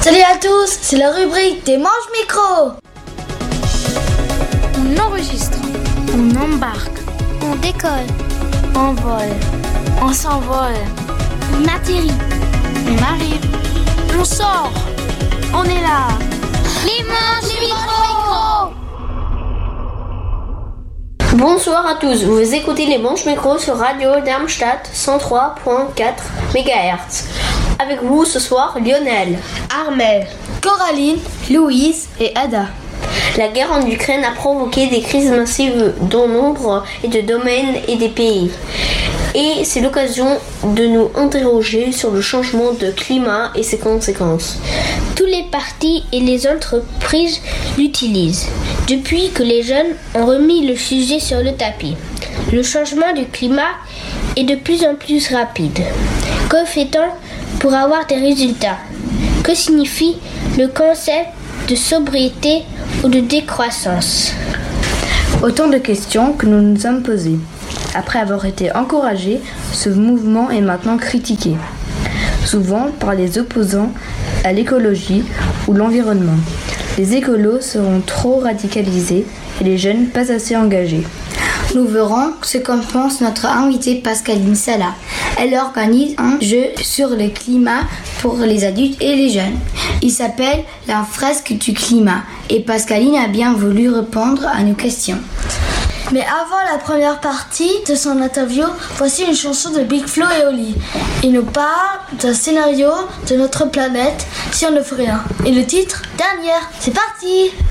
Salut à tous, c'est la rubrique des manches micro. On enregistre, on embarque, on décolle, on vole, on s'envole, on atterrit, on arrive, on sort, on est là. Les manches micro. Bonsoir à tous, vous écoutez les manches micro sur Radio Darmstadt 103.4 MHz. Avec vous ce soir, Lionel, Armel, Coraline, Louise et Ada. La guerre en Ukraine a provoqué des crises massives dans nombre de domaines et des pays. Et c'est l'occasion de nous interroger sur le changement de climat et ses conséquences. Tous les partis et les entreprises l'utilisent, depuis que les jeunes ont remis le sujet sur le tapis. Le changement du climat est de plus en plus rapide. Que fait-on pour avoir des résultats? Que signifie le concept de sobriété ou de décroissance? Autant de questions que nous nous sommes posées. Après avoir été encouragé, ce mouvement est maintenant critiqué, souvent par les opposants à l'écologie ou l'environnement. Les écolos seront trop radicalisés et les jeunes pas assez engagés. Nous verrons ce qu'en pense notre invitée Pascaline Sala. Elle organise un jeu sur le climat pour les adultes et les jeunes. Il s'appelle la fresque du climat et Pascaline a bien voulu répondre à nos questions. Mais avant la première partie de son interview, voici une chanson de Big Flo et Oli. Il nous parle d'un scénario de notre planète si on ne fait rien. Et le titre, Dernière, c'est parti!